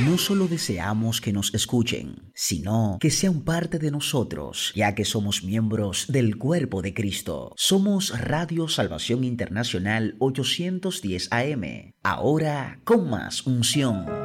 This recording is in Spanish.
No solo deseamos que nos escuchen, sino que sean parte de nosotros, ya que somos miembros del cuerpo de Cristo. Somos Radio Salvación Internacional 810 AM, ahora con más unción.